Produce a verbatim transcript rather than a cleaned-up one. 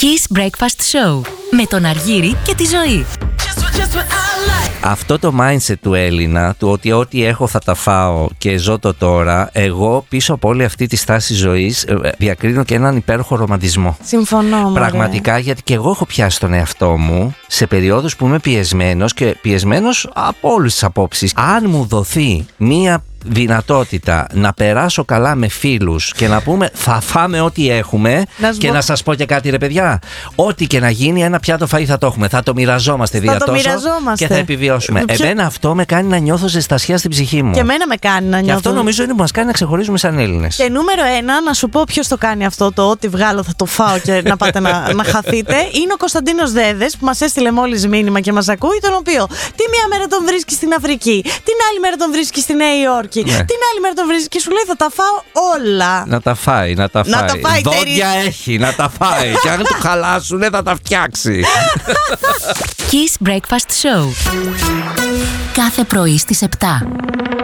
Kiss Breakfast Show με τον Αργύρη και τη Ζωή. Αυτό το mindset του Έλληνα, του ότι ό,τι έχω θα τα φάω και ζω το τώρα, εγώ πίσω από όλη αυτή τη στάση ζωής διακρίνω και έναν υπέροχο ρομαντισμό. Συμφωνώ. Μωρέ. Πραγματικά, γιατί και εγώ έχω πιάσει τον εαυτό μου σε περιόδους που είμαι πιεσμένος και πιεσμένος από όλες τις απόψεις. Αν μου δοθεί μία δυνατότητα να περάσω καλά με φίλους και να πούμε θα φάμε ό,τι έχουμε, να και να σας πω και κάτι ρε παιδιά, ό,τι και να γίνει ένα πιάτο φαΐ θα το έχουμε, θα το μοιραζόμαστε διατόσο και θα επιβιώσουμε. Ποιο... Εμένα αυτό με κάνει να νιώθω ζεστασιά στην ψυχή μου. Και εμένα με κάνει να νιώθω. Και αυτό νομίζω είναι που μας κάνει να ξεχωρίζουμε σαν Έλληνες. Και νούμερο ένα, να σου πω ποιος το κάνει αυτό, το ό,τι βγάλω θα το φάω και να πάτε να, να χαθείτε, είναι ο Κωνσταντίνος Δέδες που μας έστειλε μόλις μήνυμα και μας ακούει, τον οποίο τη μία μέρα τον βρίσκει στην Αφρική, την άλλη μέρα τον βρίσκει στη Νέα Υόρκη. Ναι. Την άλλη μέρα τον βρίσκει και σου λέει θα τα φάω όλα. Να τα φάει, να τα φάει. Να τα φάει Δόντια τερί... έχει, να τα φάει. Και αν του χαλάσουνε θα τα φτιάξει. Kiss Breakfast Show. Κάθε πρωί στις επτά.